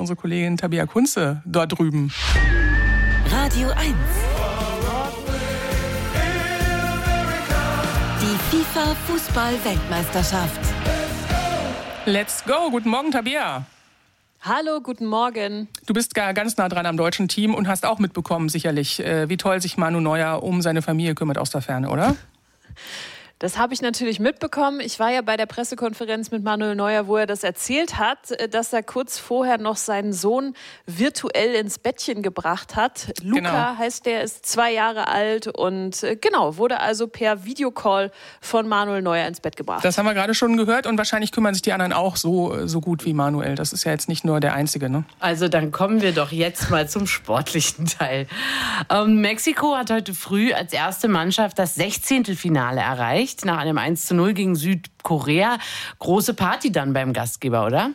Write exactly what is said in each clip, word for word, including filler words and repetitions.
unsere Kollegin Tabea Kunze dort drüben. Radio eins. Die FIFA-Fußball-Weltmeisterschaft. Let's go. Guten Morgen, Tabea. Hallo, guten Morgen. Du bist gar ganz nah dran am deutschen Team und hast auch mitbekommen, sicherlich, wie toll sich Manu Neuer um seine Familie kümmert aus der Ferne, oder? Das habe ich natürlich mitbekommen. Ich war ja bei der Pressekonferenz mit Manuel Neuer, wo er das erzählt hat, dass er kurz vorher noch seinen Sohn virtuell ins Bettchen gebracht hat. Luca genau. heißt der, ist zwei Jahre alt und genau, wurde also per Videocall von Manuel Neuer ins Bett gebracht. Das haben wir gerade schon gehört und wahrscheinlich kümmern sich die anderen auch so, so gut wie Manuel. Das ist ja jetzt nicht nur der Einzige, ne? Also dann kommen wir doch jetzt mal zum sportlichen Teil. Ähm, Mexiko hat heute früh als erste Mannschaft das Sechzehntelfinale erreicht. Nach einem eins zu null gegen Südkorea. Große Party dann beim Gastgeber, oder?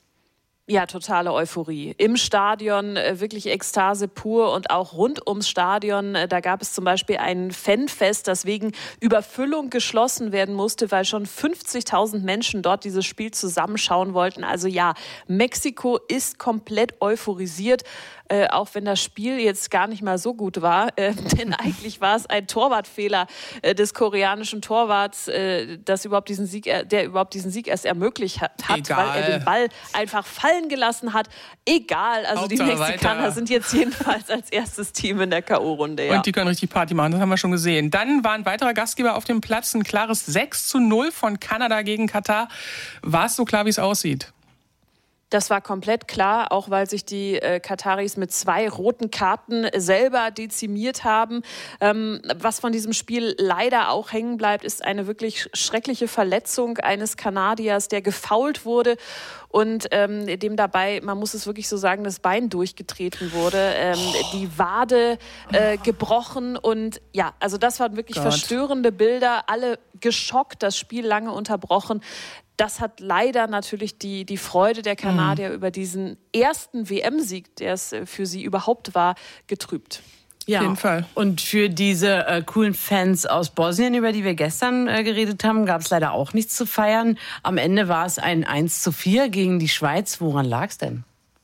Ja, totale Euphorie. Im Stadion wirklich Ekstase pur und auch rund ums Stadion. Da gab es zum Beispiel ein Fanfest, das wegen Überfüllung geschlossen werden musste, weil schon fünfzigtausend Menschen dort dieses Spiel zusammenschauen wollten. Also ja, Mexiko ist komplett euphorisiert. Äh, auch wenn das Spiel jetzt gar nicht mal so gut war. Äh, denn eigentlich war es ein Torwartfehler äh, des koreanischen Torwarts, äh, das überhaupt diesen Sieg, äh, der überhaupt diesen Sieg erst ermöglicht hat, Egal. weil er den Ball einfach fallen gelassen hat. Egal, also Hauptsache die Mexikaner weiter. sind jetzt jedenfalls als erstes Team in der K O-Runde. Ja. Und die können richtig Party machen, das haben wir schon gesehen. Dann war ein weiterer Gastgeber auf dem Platz, ein klares sechs zu null von Kanada gegen Katar. War es so klar, wie es aussieht? Das war komplett klar, auch weil sich die äh, Kataris mit zwei roten Karten selber dezimiert haben. Ähm, was von diesem Spiel leider auch hängen bleibt, ist eine wirklich schreckliche Verletzung eines Kanadiers, der gefoult wurde und ähm, dem dabei, man muss es wirklich so sagen, das Bein durchgetreten wurde, ähm, die Wade äh, gebrochen und ja, also das waren wirklich Gott. verstörende Bilder, alle geschockt, das Spiel lange unterbrochen. Das hat leider natürlich die, die Freude der Kanadier mhm. über diesen ersten W M-Sieg, der es für sie überhaupt war, getrübt. Ja, auf jeden Fall. Und für diese äh, coolen Fans aus Bosnien, über die wir gestern äh, geredet haben, gab es leider auch nichts zu feiern. Am Ende war es ein eins zu vier gegen die Schweiz. Woran lag es denn?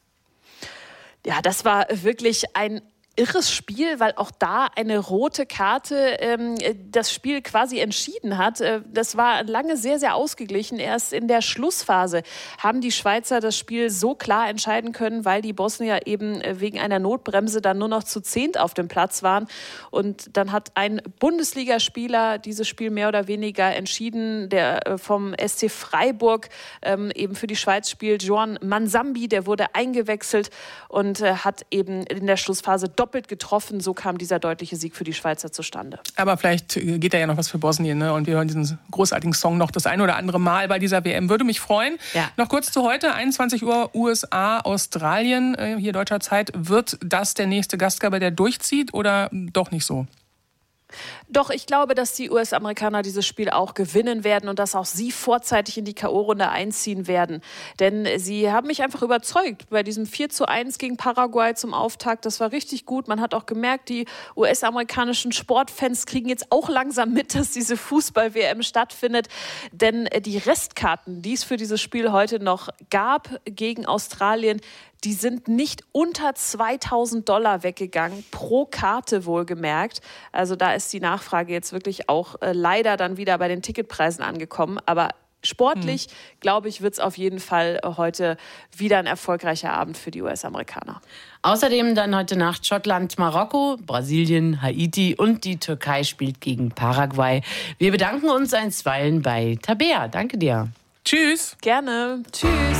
Ja, das war wirklich ein irres Spiel, weil auch da eine rote Karte ähm, das Spiel quasi entschieden hat. Das war lange sehr, sehr ausgeglichen. Erst in der Schlussphase haben die Schweizer das Spiel so klar entscheiden können, weil die Bosnier eben wegen einer Notbremse dann nur noch zu zehnt auf dem Platz waren. Und dann hat ein Bundesligaspieler dieses Spiel mehr oder weniger entschieden, der vom S C Freiburg ähm, eben für die Schweiz spielt, Joan Mansambi, der wurde eingewechselt und äh, hat eben in der Schlussphase doppelt getroffen. So kam dieser deutliche Sieg für die Schweizer zustande. Aber vielleicht geht da ja noch was für Bosnien, ne? Und wir hören diesen großartigen Song noch das ein oder andere Mal bei dieser W M. Würde mich freuen. Ja. Noch kurz zu heute, einundzwanzig Uhr U S A, Australien, hier deutscher Zeit. Wird das der nächste Gastgeber, der durchzieht oder doch nicht so? Doch, ich glaube, dass die U S-Amerikaner dieses Spiel auch gewinnen werden und dass auch sie vorzeitig in die K O-Runde einziehen werden. Denn sie haben mich einfach überzeugt bei diesem vier zu eins gegen Paraguay zum Auftakt. Das war richtig gut. Man hat auch gemerkt, die U S-amerikanischen Sportfans kriegen jetzt auch langsam mit, dass diese Fußball-W M stattfindet. Denn die Restkarten, die es für dieses Spiel heute noch gab gegen Australien, die sind nicht unter zweitausend Dollar weggegangen, pro Karte wohlgemerkt. Also da ist die Nachfrage jetzt wirklich auch äh, leider dann wieder bei den Ticketpreisen angekommen. Aber sportlich, hm. glaube ich, wird es auf jeden Fall heute wieder ein erfolgreicher Abend für die U S-Amerikaner. Außerdem dann heute Nacht Schottland, Marokko, Brasilien, Haiti und die Türkei spielt gegen Paraguay. Wir bedanken uns einstweilen bei Tabea. Danke dir. Tschüss. Gerne. Tschüss.